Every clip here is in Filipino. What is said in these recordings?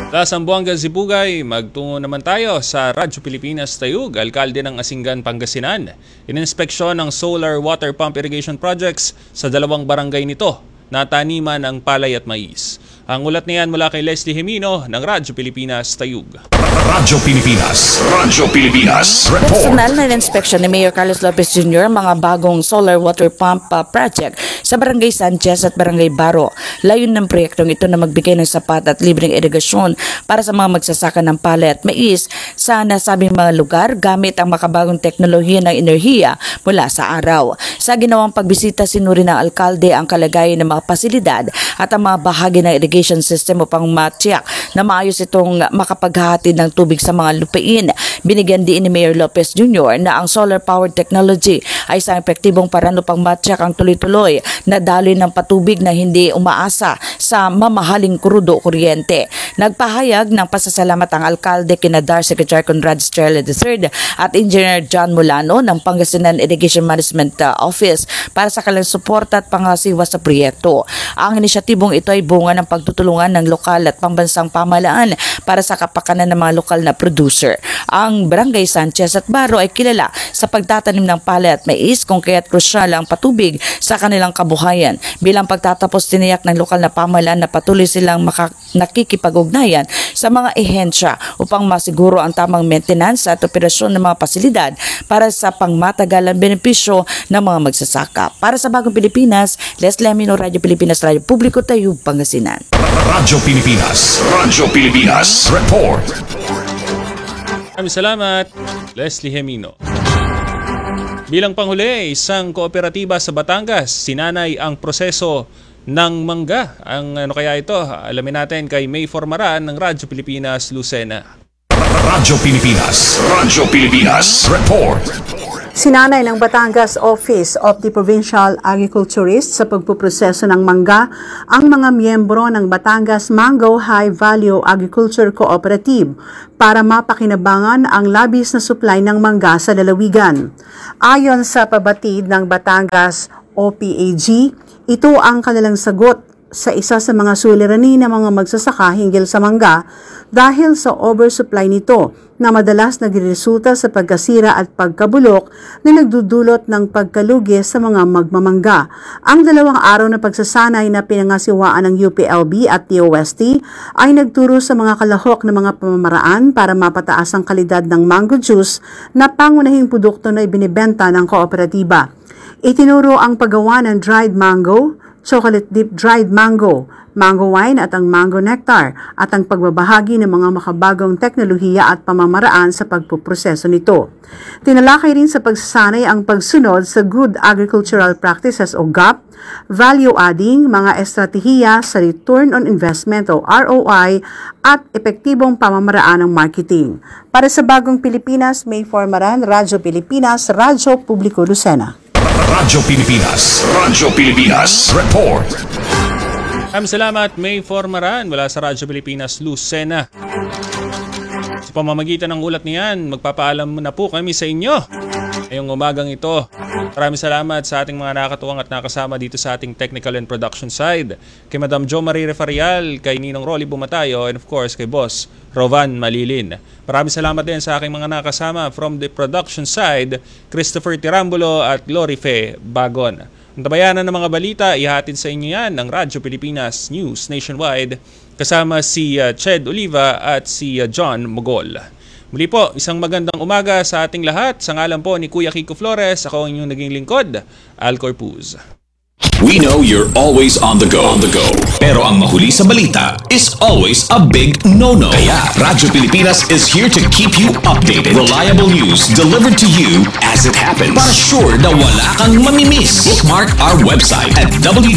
Sa Zamboanga, Sibugay, magtungo naman tayo sa Radyo Pilipinas Tayug, alkalde ng Asingan, Pangasinan. Ininspeksyon ng solar water pump irrigation projects sa dalawang barangay nito na taniman ng palay at mais. Ang ulat niyan mula kay Leslie Jimeno ng Radyo Pilipinas Tayug. Radyo Pilipinas Report. Personal na inspeksyon ni Mayor Carlos Lopez Jr. mga bagong solar water pump project sa Barangay Sanchez at Barangay Baro. Layon ng proyektong ito na magbigay ng sapat at libreng irigasyon para sa mga magsasaka ng palay at mais sa nasabing mga lugar gamit ang makabagong teknolohiya ng enerhiya mula sa araw. Sa ginawang pagbisita, sinuri ng alkalde ang kalagayan ng mga pasilidad at ang mga bahagi ng irrigation system upang matiyak na maayos itong makapaghahatid ng tubig sa mga lupain. Binigyan din ni Mayor Lopez Jr. na ang solar-powered technology ay isang epektibong paraan upang matiyak ang tuloy-tuloy na daloy ng patubig na hindi umaasa sa mamahaling krudo kuryente. Nagpahayag ng pasasalamat ang alkalde kina DAR Secretary Conrad Estrella III at Engineer John Molano ng Pangasinan Irrigation Management Office para sa kanilang suporta at pangasiwa sa proyekto. Ang inisyatibong ito ay bunga ng pagtutulungan ng lokal at pambansang pamahalaan para sa kapakanan ng mga lokal na producer. Ang Barangay Sanchez at Baro ay kilala sa pagtatanim ng palay at mais kung kaya't krusyal ang patubig sa kanilang kabuhayan. Bilang pagtatapos, tiniyak ng lokal na pamahalaan na patuloy silang nakikipag-ugnayan sa mga ehensya upang masiguro ang tamang maintenance at operasyon ng mga pasilidad para sa pangmatagalang benepisyo ng mga magsasaka. Para sa Bagong Pilipinas, Leslie Jimeno, Radyo Pilipinas, Radyo Publiko Tayug, Pangasinan. Radyo Pilipinas Report. Maraming salamat, Leslie Jimeno. Bilang panghuli, isang kooperatiba sa Batangas, sinanay ang proseso ng mangga. Ano kaya ito? Alamin natin kay May Formaran ng Radyo Pilipinas, Lucena. Radyo Pilipinas Report. Sinanay ng Batangas Office of the Provincial Agriculturist sa pagpuproseso ng mangga ang mga miyembro ng Batangas Mango High Value Agriculture Cooperative para mapakinabangan ang labis na supply ng mangga sa lalawigan. Ayon sa pabatid ng Batangas OPAG, ito ang kanilang sagot sa isa sa mga suliranin ng mga magsasaka hinggil sa mangga dahil sa oversupply nito na madalas nagresulta sa pagkasira at pagkabulok na nagdudulot ng pagkalugi sa mga magmamangga. Ang 2 araw na pagsasanay na pinangasiwaan ng UPLB at TOST ay nagturo sa mga kalahok na mga pamamaraan para mapataas ang kalidad ng mango juice na pangunahing produkto na ibinibenta ng kooperatiba. Itinuro ang paggawa ng dried mango, chocolate dip dried mango, mango wine at ang mango nectar at ang pagbabahagi ng mga makabagong teknolohiya at pamamaraan sa pagpuproseso nito. Tinalakay rin sa pagsasanay ang pagsunod sa Good Agricultural Practices o GAP, value adding, mga estratehiya sa return on investment o ROI at epektibong pamamaraan ng marketing. Para sa Bagong Pilipinas, May Formaran, Radyo Pilipinas, Radyo Publiko Lucena. Radyo Pilipinas Report. Salamat, May Formaran mula sa Radyo Pilipinas, Lucena. Sa pamamagitan ng ulat niyan, magpapaalam na po kami sa inyo ngayong umagang ito. Maraming salamat sa ating mga nakatuwang at nakasama dito sa ating technical and production side. Kay Madam Jo Marie Refarial, kay Ninong Rolly Bumatayo, and of course kay Boss Rovan Malilin. Maraming salamat din sa aking mga nakasama from the production side, Christopher Tirambulo at Glory Fe Bagon. Ang tabayanan ng mga balita, ihatid sa inyo yan ng Radyo Pilipinas News Nationwide kasama si Ched Oliva at si John Mogol. Muli po, isang magandang umaga sa ating lahat. Sa ngalan po ni Kuya Kiko Flores, ako ang inyong naging lingkod, Al Corpuz. We know you're always on the go. Pero ang mahuli sa balita is always a big no-no. Kaya Radyo Pilipinas is here to keep you updated. Reliable news delivered to you as it happens. Para sure na wala kang mamimiss. Bookmark our website at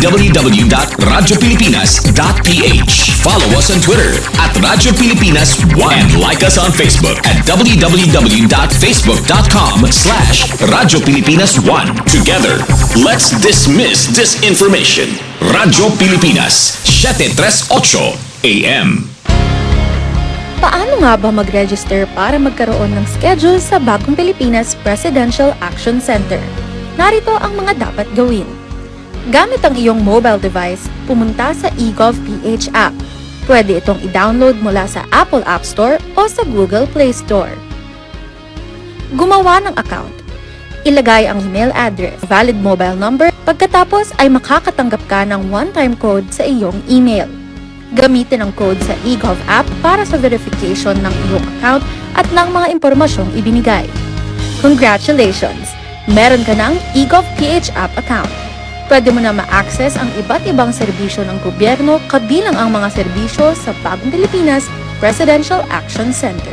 www.radiopilipinas.ph. Follow us on Twitter at Radyo Pilipinas 1 and like us on Facebook at www.facebook.com/Radyo Pilipinas 1. Together, let's dismiss disinformation. Radyo Pilipinas, 738 AM. Paano nga ba mag-register para magkaroon ng schedule sa Bagong Pilipinas Presidential Action Center? Narito ang mga dapat gawin. Gamit ang iyong mobile device, pumunta sa eGovPH app. Pwede itong i-download mula sa Apple App Store o sa Google Play Store. Gumawa ng account. Ilagay ang email address, valid mobile number, pagkatapos ay makakatanggap ka ng one-time code sa iyong email. Gamitin ang code sa eGov app para sa verification ng iyong account at ng mga impormasyong ibinigay. Congratulations! Meron ka ng eGov PH app account. Pwede mo na ma-access ang iba't ibang serbisyo ng gobyerno kabilang ang mga serbisyo sa Bagong Pilipinas Presidential Action Center.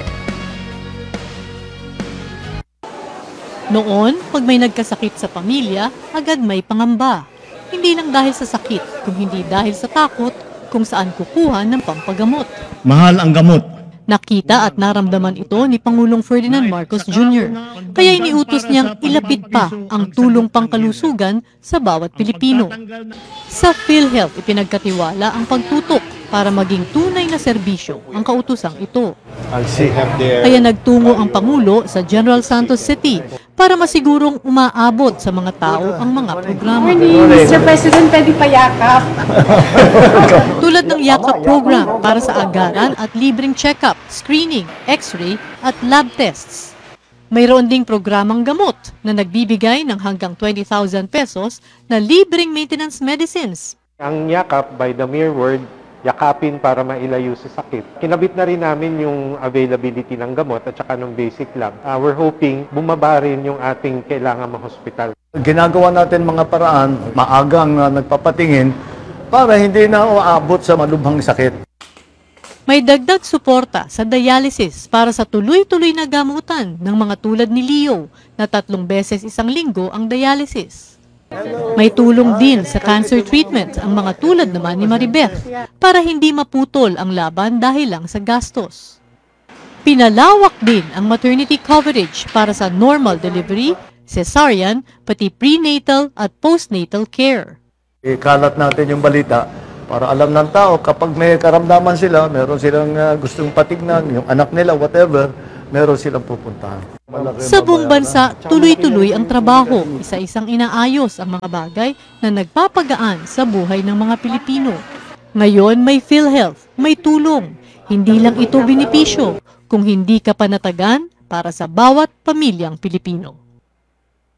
Noon, pag may nagkasakit sa pamilya, agad may pangamba. Hindi lang dahil sa sakit, kung hindi dahil sa takot kung saan kukuha ng pampagamot. Mahal ang gamot. Nakita at naramdaman ito ni Pangulong Ferdinand Marcos Jr. Kaya iniutos niyang ilapit pa ang tulong pangkalusugan sa bawat Pilipino. Sa PhilHealth, ipinagkatiwala ang pagtutok para maging tunay na serbisyo ang kautusang ito. Kaya nagtungo ang Pangulo sa General Santos City para masigurong umaabot sa mga tao ang mga programa. Mr. President, pwede payakap. Tulad ng Yakap program para sa agaran at libreng check-up, screening, x-ray at lab tests. Mayroon ding programang gamot na nagbibigay ng hanggang 20,000 pesos na libreng maintenance medicines. Ang yakap, by the mere word, yakapin para mailayo sa sakit. Kinabit na rin namin yung availability ng gamot at saka ng basic lang. We're hoping bumaba rin yung ating kailangan ma-hospital. Ginagawa natin mga paraan, maagang nagpapatingin para hindi na uabot sa malubhang sakit. May dagdag suporta sa dialysis para sa tuloy-tuloy na gamutan ng mga tulad ni Leo na 3 beses isang linggo ang dialysis. May tulong din sa cancer treatment ang mga tulad naman ni Maribeth para hindi maputol ang laban dahil lang sa gastos. Pinalawak din ang maternity coverage para sa normal delivery, cesarean, pati prenatal at postnatal care. Ikalat natin yung balita para alam ng tao kapag may karamdaman sila, meron silang gustong patignan, yung anak nila, whatever, meron silang pupuntahan. Sa buong bansa, tuloy-tuloy ang trabaho, isa-isang inaayos ang mga bagay na nagpapagaan sa buhay ng mga Pilipino. Ngayon may PhilHealth, may tulong. Hindi lang ito benepisyo, kung hindi ka panatagan para sa bawat pamilyang Pilipino.